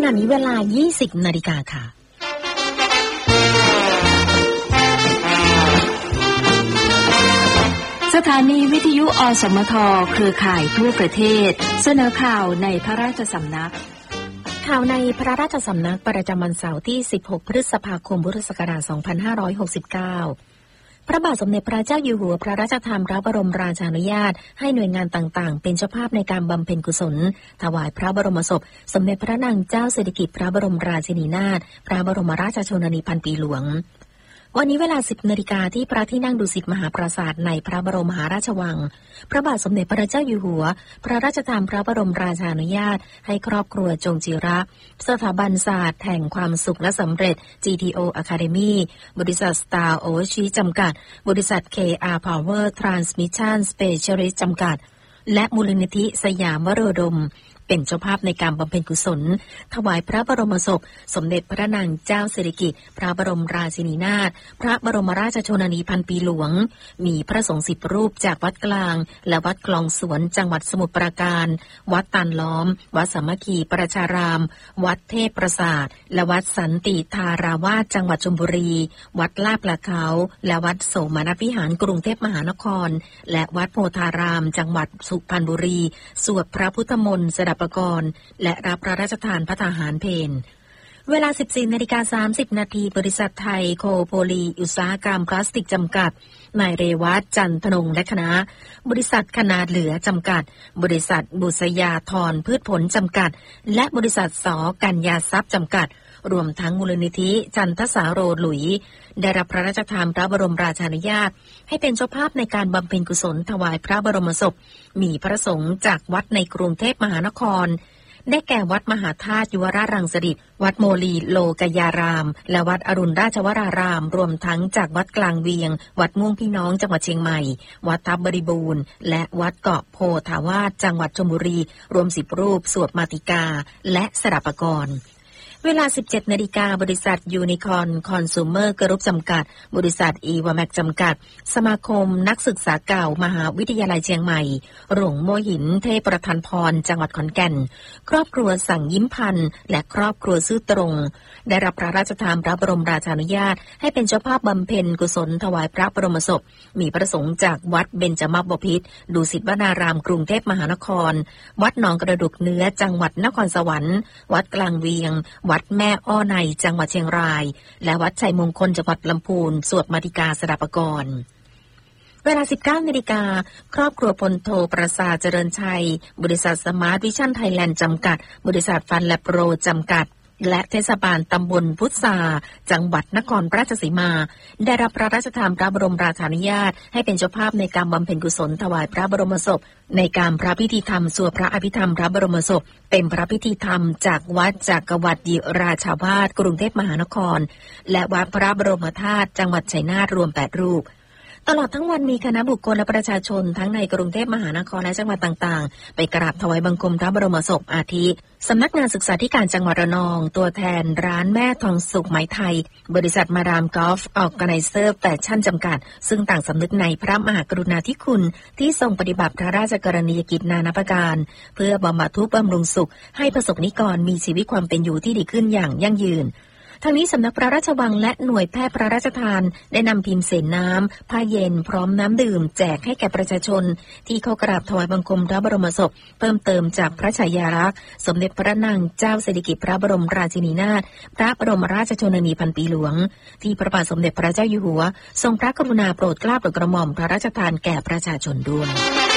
ณะนี้เวลา 20 นาฬิกาค่ะสถานีวิทยุอสมทเครือข่ายทั่วประเทศเสนอข่าวในพระราชสำนักข่าวในพระราชสำนักประจำวันเสาร์ที่ 16 พฤษภาคม พุทธศักราช 2569 พระบาทสมเด็จพระเจ้าอยู่หัวพระราชทานพระบรมราชานุญาตให้หน่วยงานต่างๆเป็นเจ้าภาพในการบำเพ็ญกุศลถวายพระบรมศพสมเด็จพระนางเจ้าสิริกิติ์พระบรมราชินีนาถพระบรมราชชนนีพันปีหลวงวันนี้เวลา 10 นาฬิกาที่พระที่นั่งดุสิตมหาปราสาทในพระบรมมหาราชวังพระบาทสมเด็จพระเจ้าอยู่หัวพระราชทานพระบรมราชานุญาตให้ครอบครัวจงจิระสถาบันศาสตร์แห่งความสุขและสำเร็จ GTO Academy บริษัท Star Oversea จำกัดบริษัท KR Power Transmission Specialist จำกัดและมูลนิธิสยามวโรดมเป็นเจ้าภาพในการบำเพ็ญกุศลถวายพระบรมศพสมเด็จพระนางเจ้าสิริกิติ์พระบรมราชินีนาถพระบรมราชชนนีพันปีหลวงมีพระสงฆ์10 รูปจากวัดกลางและวัดคลองสวนจังหวัดสมุทรปราการวัดตาลล้อมวัดสามัคคีประชารามวัดเทพประสาทและวัดสันติธาราวาสจังหวัดชลบุรีวัดลาดปลาเขาและวัดโสมนัสวิหารกรุงเทพมหานครและวัดโพธารามจังหวัดสุพรรณบุรีสวดพระพุทธมนต์สดับประกรณ์และรับพระราชทานพระทหารเพลเวลา 14:30 นาทีบริษัทไทยโคโพลีอุตสาหกรรมพลาสติกจำกัดนายเรวัตจันทนงและคณะบริษัทขนาดเหลือจำกัดบริษัทบุษยาธรพืชผลจำกัดและบริษัทสกัญญาทรัพย์จำกัดรวมทั้งมูลนิธิจันทสาโรหลุยได้รับพระราชทานพระบรมราชานุญาตให้เป็นเจ้าภาพในการบำเพ็ญกุศลถวายพระบรมศพมีพระสงฆ์จากวัดในกรุงเทพมหานครได้แก่วัดมหาธาตุยุวราชรังสฤษฎิวัดโมลีโลกยารามและวัดอรุณราชวรารามรวมทั้งจากวัดกลางเวียงวัดม่วงพี่น้องจังหวัดเชียงใหม่วัดทับบริบูรณ์และวัดเกาะโพธาวาสจังหวัดชลบุรีรวม10 รูปสวดมาติกาและสดับประกรณ์เวลา 17 นาฬิกาบริษัทยูนิคอร์นคอนซูเมอร์กรุ๊ปจำกัดบริษัทอีวาแมกจำกัดสมาคมนักศึกษาเก่ามหาวิทยาลัยเชียงใหม่หลวงโมหินเทพประธานพรจังหวัดขอนแก่นครอบครัวสั่งยิ้มพันธ์และครอบครัวซื่อตรงได้รับพระราชทานพระบรมราชานุญาตให้เป็นเจ้าภาพบำเพ็ญกุศลถวายพระบรมศพมีพระสงฆ์จากวัดเบญจมบพิตรดุสิตวนารามกรุงเทพมหานครวัดหนองกระดูกเนื้อจังหวัดนครสวรรค์วัดกลางเวียงวัดแม่อ้อในจังหวัดเชียงรายและวัดชัยมงคลจังหวัดลำพูนสวดมาติกาสดับประกรณ์เวลา 19 นาฬิกาครอบครัวพลโทประสาทเจริญชัยบริษัทสมาร์ทวิชั่นไทยแลนด์จำกัดบริษัทฟันและโปรจำกัดและเทศบาลตำบลพุทธาจังหวัดนครราชสีมาได้รับพระราชทานพระบรมราชานุญาตให้เป็นเจ้าภาพในการบำเพ็ญกุศลถวายพระบรมศพในการพระพิธีธรรมสวดพระอภิธรรมพระบรมศพเป็นพระพิธีธรรมจากวัดจักรวรรดิราชาวาสกรุงเทพมหานครและวัดพระบรมธาตุจังหวัดชัยนาทรวม8 รูปตลอดทั้งวันมีคณะบุคคลและประชาชนทั้งในกรุงเทพมหานครและจังหวัดต่างๆไปกราบถวายบังคมพระบรมศพอาทิสำนักงานศึกษาธิการจังหวัดระนองตัวแทนร้านแม่ทองสุขไหมไทยบริษัทมาดามกอล์ฟออร์แกไนเซอร์แฟชั่นจำกัดซึ่งต่างสำนึกในพระมหากรุณาธิคุณที่ทรงปฏิบัติพระราชกรณียกิจนานาประการเพื่อบำบัดทุกข์บำรุงสุขให้ประสบนิกรมีชีวิตความเป็นอยู่ที่ดีขึ้นอย่างยั่งยืนทางนี้สำนักพระราชวังและหน่วยแพทย์พระราชทานได้นำพิมพ์เสนน้ำผ้าเย็นพร้อมน้ำดื่มแจกให้แก่ประชาชนที่เข้ากราบถวายบังคมพระบรมศพเพิ่มเติมจากพระฉายาลักษณ์สมเด็จพระนางเจ้าสิริกิติ์พระบรมราชินีนาถพระบรมราชชนนีพันปีหลวงที่พระบาทสมเด็จพระเจ้าอยู่หัวทรงพระกรุณาโปรดเกล้าโปรดกระหม่อมพระราชทานแก่ประชาชนด้วย